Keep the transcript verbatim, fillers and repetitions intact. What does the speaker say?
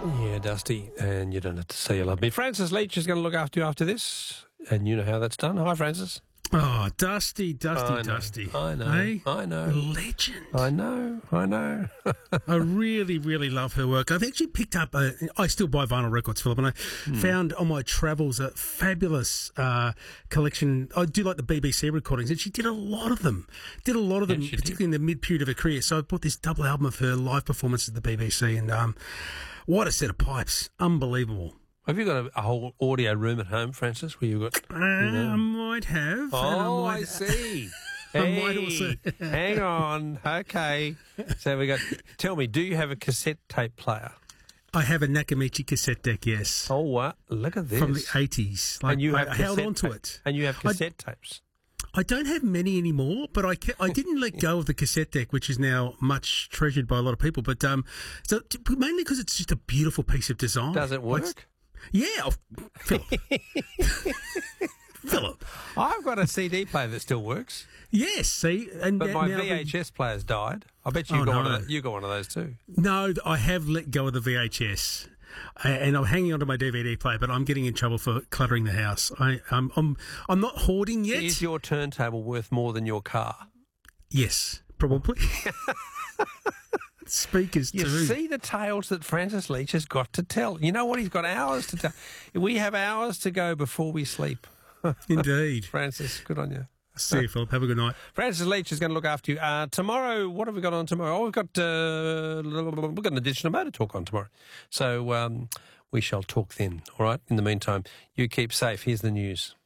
Yeah, Dusty, and you don't have to say you love me. Francis Leach is going to look after you after this, and you know how that's done. Hi, Francis. Oh, Dusty, Dusty, I know, Dusty. I know, Hey? I know. Legend. I know, I know. I really, really love her work. I've actually picked up, a, I still buy vinyl records, Philip, and I Hmm. found on my travels a fabulous uh, collection. I do like the B B C recordings, and she did a lot of them. Did a lot of them, she did. particularly in the mid-period of her career. So I bought this double album of her live performances at the B B C, and um, what a set of pipes. Unbelievable. Have you got a, a whole audio room at home, Francis, where you've got... Uh, I might have. and Oh, I, I might, see. I Hey, might also- hang on. Okay. So we got... Tell me, do you have a cassette tape player? I have a Nakamichi cassette deck, yes. Oh, what? Look at this. From the eighties. Like, and you have I held cassette on to tape- it. And you have I- cassette tapes. I don't have many anymore, but I ca- I didn't let go of the cassette deck, which is now much treasured by a lot of people. But um, so t- mainly because it's just a beautiful piece of design. Does it work? Like, yeah, oh, Philip. Philip. I've got a C D player that still works, Yes, see, and but now- my now V H S player's died. I bet you Oh, got one no. of the, you got one of those too. the- no, I have let go of the V H S. Uh, And I'm hanging onto my D V D player, but I'm getting in trouble for cluttering the house. I, um, I'm, I'm not hoarding yet. Is your turntable worth more than your car? Yes, probably. Speakers You too. see the tales that Francis Leach has got to tell. You know what? He's got hours to tell. We have hours to go before we sleep. Indeed. Francis, good on you. See you, Philip. Have a good night. Francis Leach is going to look after you. Uh, tomorrow, what have we got on tomorrow? Oh, we've got uh, we've got an edition of Motor Talk on tomorrow. So um, we shall talk then, all right? In the meantime, you keep safe. Here's the news.